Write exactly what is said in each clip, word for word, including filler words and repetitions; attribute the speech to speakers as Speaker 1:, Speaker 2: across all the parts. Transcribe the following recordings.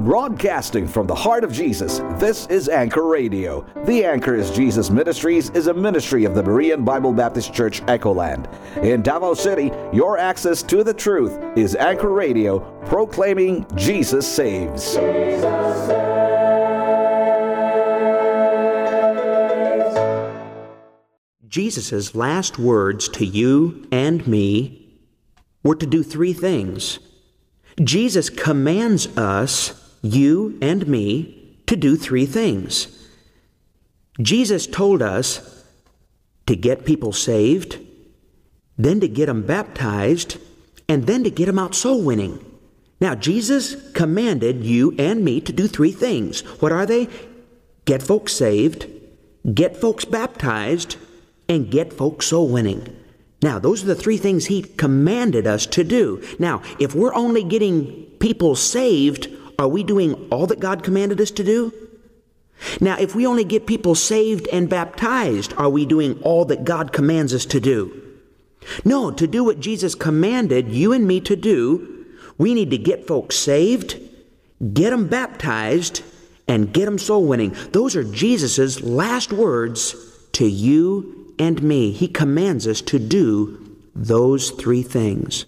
Speaker 1: Broadcasting from the heart of Jesus, this is Anchor Radio. The Anchor is Jesus Ministries is a ministry of the Berean Bible Baptist Church, Echoland. In Davao City, your access to the truth is Anchor Radio, proclaiming Jesus saves. Jesus saves.
Speaker 2: Jesus' last words to you and me were to do three things. Jesus commands us, you and me, to do three things. Jesus told us to get people saved, then to get them baptized, and then to get them out soul winning. Now, Jesus commanded you and me to do three things. What are they? Get folks saved, get folks baptized, and get folks soul winning. Now, those are the three things He commanded us to do. Now, if we're only getting people saved, are we doing all that God commanded us to do? Now, if we only get people saved and baptized, are we doing all that God commands us to do? No, to do what Jesus commanded you and me to do, we need to get folks saved, get them baptized, and get them soul winning. Those are Jesus' last words to you and me. He commands us to do those three things.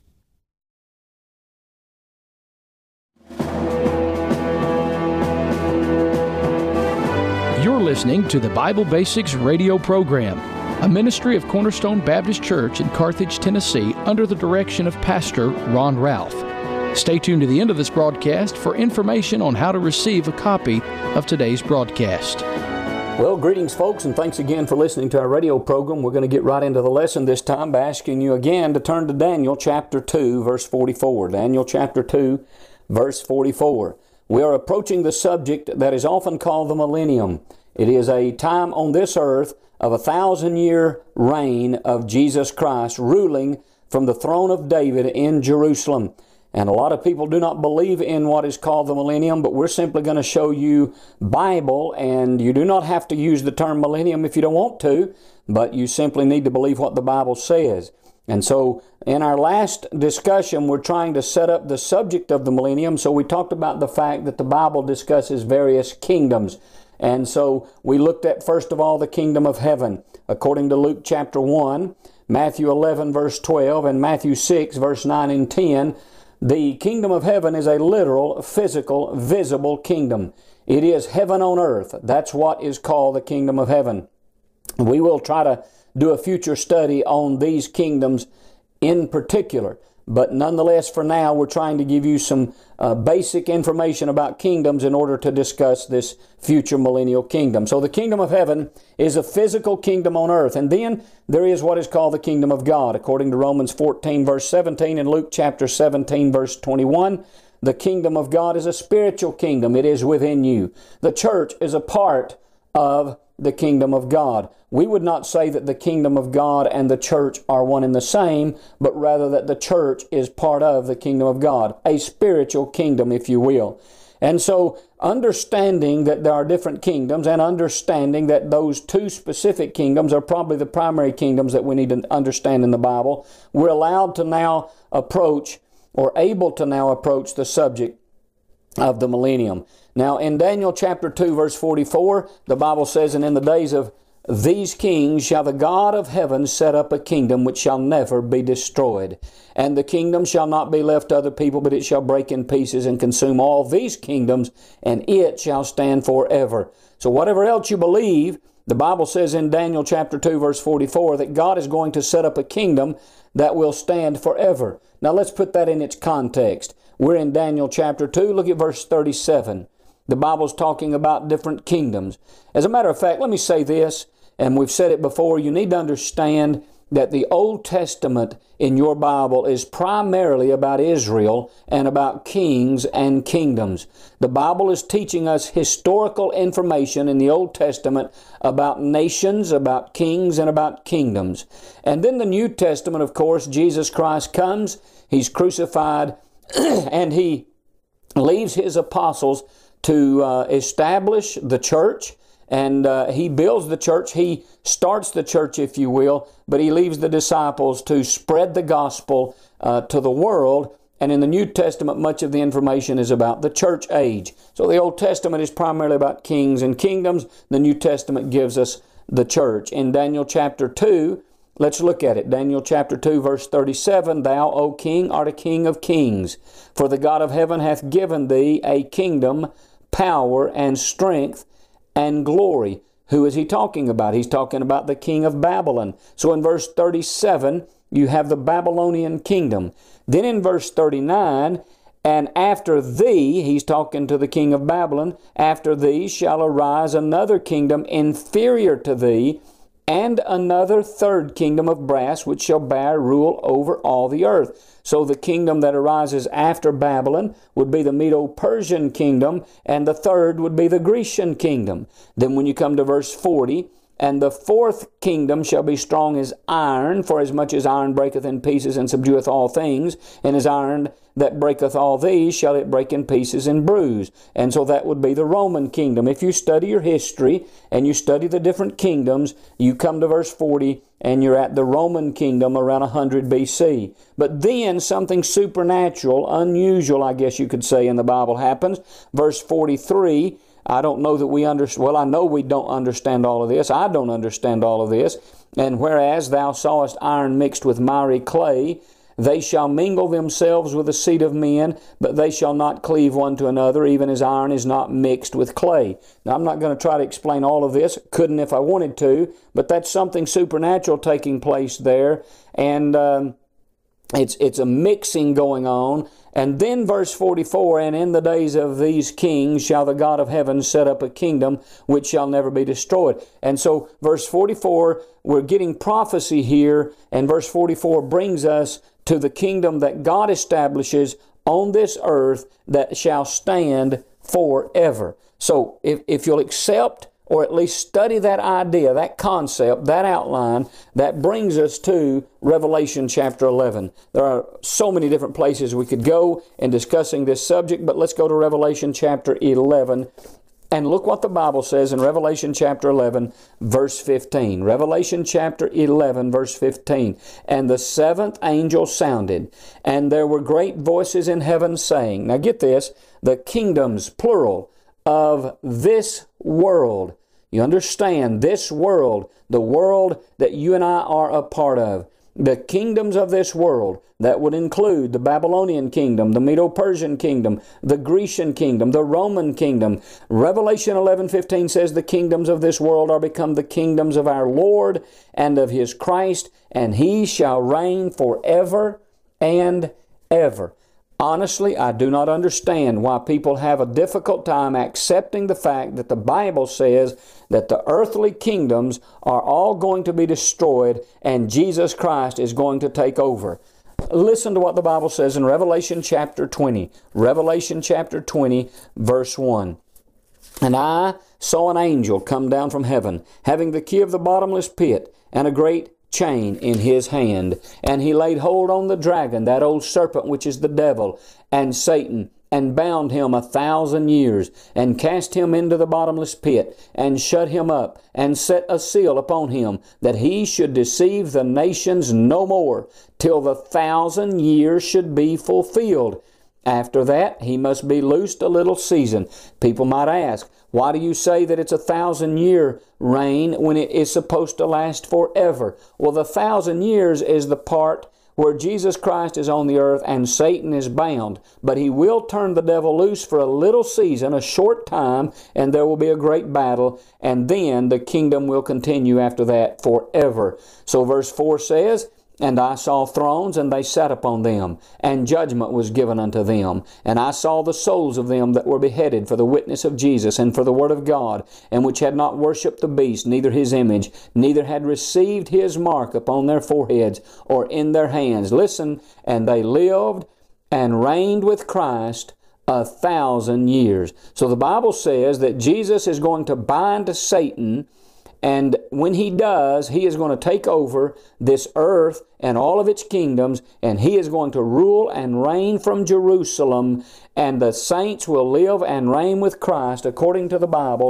Speaker 3: You're listening to the Bible Basics radio program, a ministry of Cornerstone Baptist Church in Carthage, Tennessee, under the direction of Pastor Ron Ralph. Stay tuned to the end of this broadcast for information on how to receive a copy of today's broadcast.
Speaker 4: Well, greetings, folks, and thanks again for listening to our radio program. We're going to get right into the lesson this time by asking you again to turn to Daniel chapter two, verse forty-four. Daniel chapter two, verse forty-four. We are approaching the subject that is often called the millennium. It is a time on this earth of a thousand-year reign of Jesus Christ ruling from the throne of David in Jerusalem. And a lot of people do not believe in what is called the millennium, but we're simply going to show you Bible, and you do not have to use the term millennium if you don't want to, but you simply need to believe what the Bible says. And so in our last discussion, we're trying to set up the subject of the millennium. So we talked about the fact that the Bible discusses various kingdoms. And so we looked at, first of all, the kingdom of heaven, according to Luke chapter one, Matthew eleven, verse twelve, and Matthew six, verse nine and ten. The kingdom of heaven is a literal, physical, visible kingdom. It is heaven on earth. That's what is called the kingdom of heaven. We will try to do a future study on these kingdoms in particular. But nonetheless, for now, we're trying to give you some uh, basic information about kingdoms in order to discuss this future millennial kingdom. So the kingdom of heaven is a physical kingdom on earth. And then there is what is called the kingdom of God. According to Romans fourteen, verse seventeen, and Luke chapter seventeen, verse twenty-one, the kingdom of God is a spiritual kingdom. It is within you. The church is a part of the kingdom of God. We would not say that the kingdom of God and the church are one and the same, but rather that the church is part of the kingdom of God, a spiritual kingdom, if you will. And so, understanding that there are different kingdoms and understanding that those two specific kingdoms are probably the primary kingdoms that we need to understand in the Bible, we're allowed to now approach, or able to now approach, the subject of the millennium. Now, in Daniel chapter two, verse forty-four, the Bible says, "And in the days of these kings shall the God of heaven set up a kingdom which shall never be destroyed. And the kingdom shall not be left to other people, but it shall break in pieces and consume all these kingdoms, and it shall stand forever." So whatever else you believe, the Bible says in Daniel chapter two, verse forty-four, that God is going to set up a kingdom that will stand forever. Now let's put that in its context. We're in Daniel chapter two. Look at verse thirty-seven. The Bible's talking about different kingdoms. As a matter of fact, let me say this, and we've said it before, you need to understand that the Old Testament in your Bible is primarily about Israel and about kings and kingdoms. The Bible is teaching us historical information in the Old Testament about nations, about kings, and about kingdoms. And then the New Testament, of course, Jesus Christ comes, He's crucified, and He leaves His apostles to uh, establish the church, and uh, He builds the church. He starts the church, if you will, but He leaves the disciples to spread the gospel uh, to the world And in the New Testament, much of the information is about the church age. So the Old Testament is primarily about kings and kingdoms. The New Testament gives us the church. In Daniel chapter two, let's look at it. Daniel chapter two, verse thirty-seven, Thou, O king, art a king of kings, for the God of heaven hath given thee a kingdom, power, and strength, and glory. Who is he talking about? He's talking about the king of Babylon. So in verse thirty-seven, you have the Babylonian kingdom. Then in verse thirty-nine, and after thee, he's talking to the king of Babylon, after thee shall arise another kingdom inferior to thee, and another third kingdom of brass, which shall bear rule over all the earth. So the kingdom that arises after Babylon would be the Medo-Persian kingdom, and the third would be the Grecian kingdom. Then when you come to verse forty, and the fourth kingdom shall be strong as iron, for as much as iron breaketh in pieces and subdueth all things, and as iron that breaketh all these shall it break in pieces and bruise. And so that would be the Roman kingdom. If you study your history and you study the different kingdoms, you come to verse forty and you're at the Roman kingdom around one hundred B C. But then something supernatural, unusual, I guess you could say, in the Bible happens. Verse forty-three, I don't know that we understand, well, I know we don't understand all of this. I don't understand all of this. And whereas thou sawest iron mixed with miry clay, they shall mingle themselves with the seed of men, but they shall not cleave one to another, even as iron is not mixed with clay. Now, I'm not going to try to explain all of this. Couldn't if I wanted to, but that's something supernatural taking place there. And um, it's, it's a mixing going on. And then verse forty-four, and in the days of these kings shall the God of heaven set up a kingdom which shall never be destroyed. And so verse forty-four, we're getting prophecy here, and verse forty-four brings us to the kingdom that God establishes on this earth that shall stand forever. So if, if you'll accept or at least study that idea, that concept, that outline, that brings us to Revelation chapter eleven. There are so many different places we could go in discussing this subject, but let's go to Revelation chapter eleven and look what the Bible says in Revelation chapter eleven, verse fifteen. Revelation chapter eleven, verse fifteen. And the seventh angel sounded, and there were great voices in heaven saying, now get this, the kingdoms, plural, of this world. You understand, this world, the world that you and I are a part of, the kingdoms of this world, that would include the Babylonian kingdom, the Medo-Persian kingdom, the Grecian kingdom, the Roman kingdom. Revelation eleven fifteen says the kingdoms of this world are become the kingdoms of our Lord and of His Christ, and He shall reign forever and ever. Honestly, I do not understand why people have a difficult time accepting the fact that the Bible says that the earthly kingdoms are all going to be destroyed and Jesus Christ is going to take over. Listen to what the Bible says in Revelation chapter twenty. Revelation chapter twenty, verse one. And I saw an angel come down from heaven, having the key of the bottomless pit and a great chain in his hand. And he laid hold on the dragon, that old serpent which is the devil and Satan, and bound him a thousand years, and cast him into the bottomless pit, and shut him up, and set a seal upon him, that he should deceive the nations no more, till the thousand years should be fulfilled. After that, he must be loosed a little season. People might ask, why do you say that it's a thousand-year reign when it is supposed to last forever? Well, the thousand years is the part where Jesus Christ is on the earth and Satan is bound. But He will turn the devil loose for a little season, a short time, and there will be a great battle, and then the kingdom will continue after that forever. So verse four says, and I saw thrones, and they sat upon them, and judgment was given unto them. And I saw the souls of them that were beheaded for the witness of Jesus and for the word of God, and which had not worshipped the beast, neither his image, neither had received his mark upon their foreheads or in their hands. Listen, and they lived and reigned with Christ a thousand years. So the Bible says that Jesus is going to bind Satan, and when He does, He is going to take over this earth and all of its kingdoms, and He is going to rule and reign from Jerusalem, and the saints will live and reign with Christ, according to the Bible,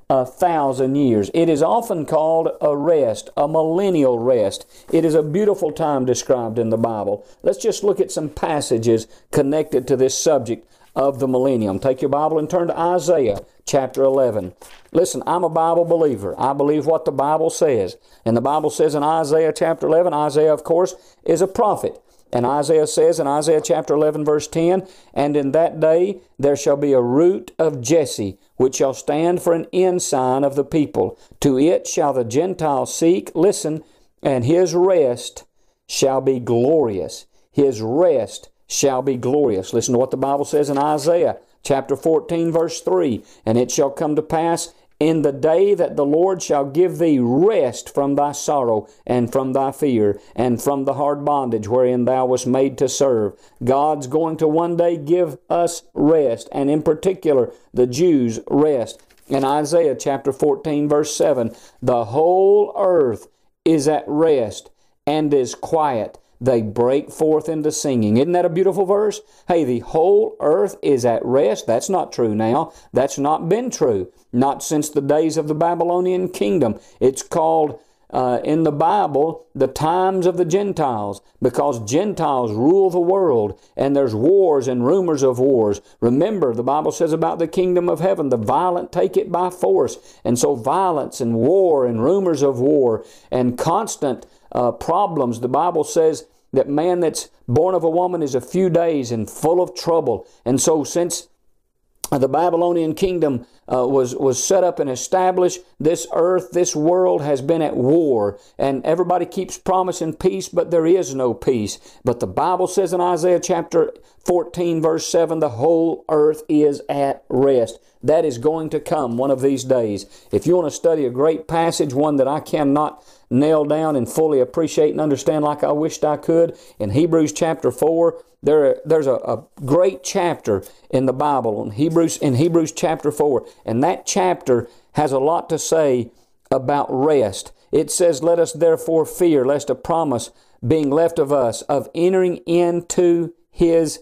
Speaker 4: a thousand years. It is often called a rest, a millennial rest. It is a beautiful time described in the Bible. Let's just look at some passages connected to this subject of the millennium. Take your Bible and turn to Isaiah chapter eleven. Listen, I'm a Bible believer. I believe what the Bible says. And the Bible says in Isaiah chapter eleven, Isaiah, of course, is a prophet. And Isaiah says in Isaiah chapter eleven, verse ten, "And in that day there shall be a root of Jesse, which shall stand for an ensign of the people. To it shall the Gentiles seek," listen, "and his rest shall be glorious." His rest shall be glorious. Listen to what the Bible says in Isaiah chapter fourteen, verse three, "And it shall come to pass in the day that the Lord shall give thee rest from thy sorrow and from thy fear and from the hard bondage wherein thou wast made to serve." God's going to one day give us rest, and in particular the Jews rest. In Isaiah chapter fourteen, verse seven, "The whole earth is at rest and is quiet. They break forth into singing." Isn't that a beautiful verse? Hey, the whole earth is at rest. That's not true now. That's not been true. Not since the days of the Babylonian kingdom. It's called uh, in the Bible the times of the Gentiles, because Gentiles rule the world, and there's wars and rumors of wars. Remember, the Bible says about the kingdom of heaven, the violent take it by force. And so violence and war and rumors of war and constant Uh, problems. The Bible says that man that's born of a woman is a few days and full of trouble. And so since the Babylonian kingdom uh, was, was set up and established, this earth, this world has been at war. And everybody keeps promising peace, but there is no peace. But the Bible says in Isaiah chapter fourteen, verse seven, the whole earth is at rest. That is going to come one of these days. If you want to study a great passage, one that I cannot nail down and fully appreciate and understand like I wished I could, in Hebrews chapter four, there, there's a, a great chapter in the Bible, in Hebrews, in Hebrews chapter four, and that chapter has a lot to say about rest. It says, "Let us therefore fear, lest a promise being left of us, of entering into His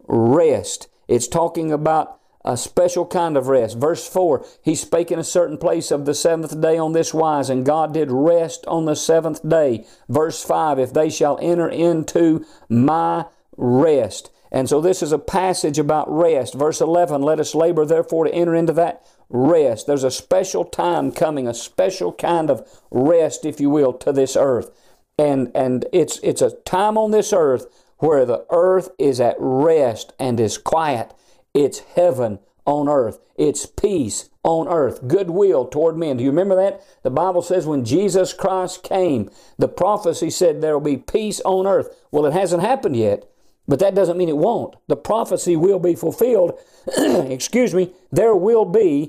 Speaker 4: rest." It's talking about a special kind of rest. Verse four, "He spake in a certain place of the seventh day on this wise, and God did rest on the seventh day." Verse five, "If they shall enter into my rest." And so this is a passage about rest. Verse eleven, "Let us labor therefore to enter into that rest." There's a special time coming, a special kind of rest, if you will, to this earth. And, and it's, it's a time on this earth where the earth is at rest and is quiet. It's heaven on earth. It's peace on earth. Goodwill toward men. Do you remember that? The Bible says when Jesus Christ came, the prophecy said there will be peace on earth. Well, it hasn't happened yet, but that doesn't mean it won't. The prophecy will be fulfilled. Excuse me. There will be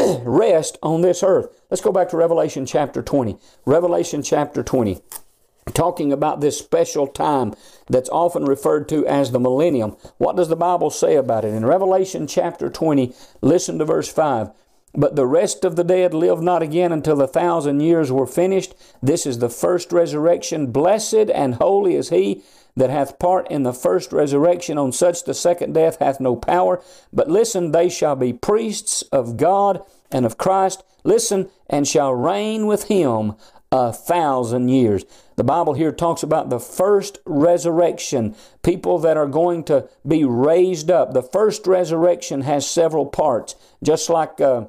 Speaker 4: rest on this earth. Let's go back to Revelation chapter twenty. Revelation chapter twenty. Talking about this special time that's often referred to as the millennium. What does the Bible say about it? In Revelation chapter twenty, listen to verse five. "But the rest of the dead live not again until the thousand years were finished. This is the first resurrection. Blessed and holy is he that hath part in the first resurrection. On such the second death hath no power. But listen, they shall be priests of God and of Christ. Listen, and shall reign with him a thousand years." The Bible here talks about the first resurrection, people that are going to be raised up. The first resurrection has several parts, just like uh,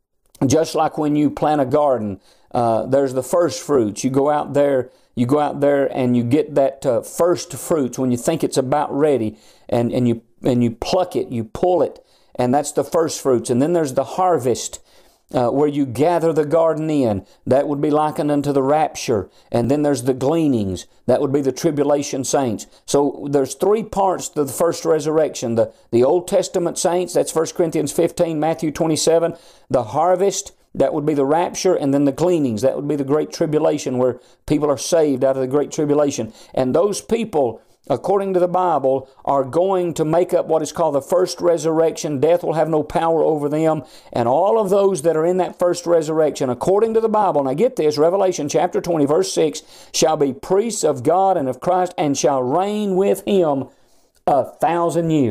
Speaker 4: just like when you plant a garden. Uh, there's the first fruits. You go out there, you go out there, and you get that uh, first fruits when you think it's about ready, and and you and you pluck it, you pull it, and that's the first fruits. And then there's the harvest. Uh, where you gather the garden in. That would be likened unto the rapture. And then there's the gleanings. That would be the tribulation saints. So there's three parts to the first resurrection. The, the Old Testament saints, that's First Corinthians fifteen, Matthew twenty-seven. The harvest, that would be the rapture. And then the gleanings, that would be the great tribulation, where people are saved out of the great tribulation. And those people, according to the Bible, are going to make up what is called the first resurrection. Death will have no power over them. And all of those that are in that first resurrection, according to the Bible, now get this, Revelation chapter twenty, verse six, "shall be priests of God and of Christ, and shall reign with him a thousand years."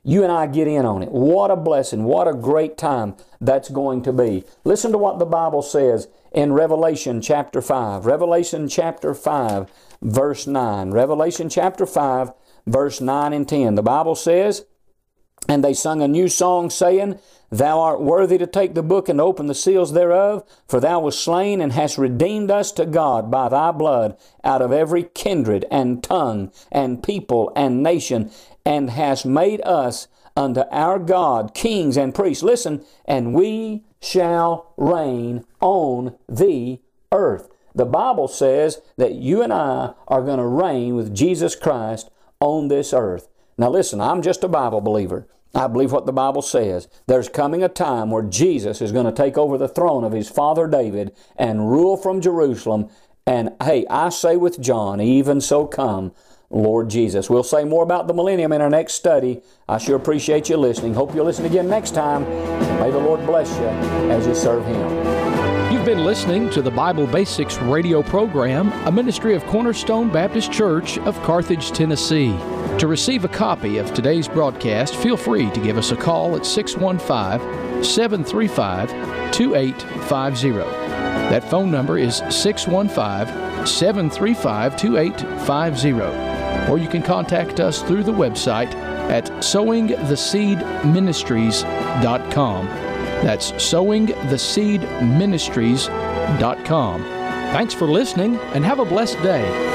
Speaker 4: you and I get in on it. What a blessing. What a great time that's going to be. Listen to what the Bible says in Revelation chapter five. Revelation chapter five, verse nine. Revelation chapter five, verse nine and ten. The Bible says, "And they sung a new song, saying, Thou art worthy to take the book and open the seals thereof, for thou wast slain and hast redeemed us to God by thy blood out of every kindred and tongue and people and nation, and hast made us unto our God kings and priests." Listen, "and we shall reign on the earth." The Bible says that you and I are going to reign with Jesus Christ on this earth. Now listen, I'm just a Bible believer. I believe what the Bible says. There's coming a time where Jesus is going to take over the throne of his father David and rule from Jerusalem. And hey, I say with John, even so come, Lord Jesus. We'll say more about the millennium in our next study. I sure appreciate you listening. Hope you'll listen again next time. May the Lord bless you as you serve Him.
Speaker 3: You've been listening to the Bible Basics radio program, a ministry of Cornerstone Baptist Church of Carthage, Tennessee. To receive a copy of today's broadcast, feel free to give us a call at six one five, seven three five, two eight five zero. That phone number is six one five, seven three five, two eight five zero. Or you can contact us through the website at sowing the seed ministries dot com. That's sowing the seed ministries dot com. Thanks for listening and have a blessed day.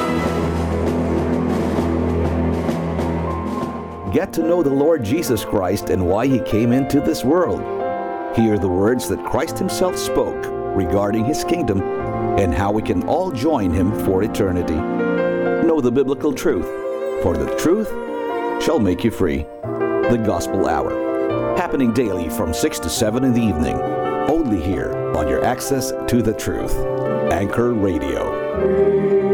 Speaker 1: Get to know the Lord Jesus Christ and why He came into this world. Hear the words that Christ Himself spoke regarding His kingdom and how we can all join Him for eternity. Know the biblical truth, for the truth shall make you free. The Gospel Hour, happening daily from six to seven in the evening, only here on your access to the truth. Anchor Radio.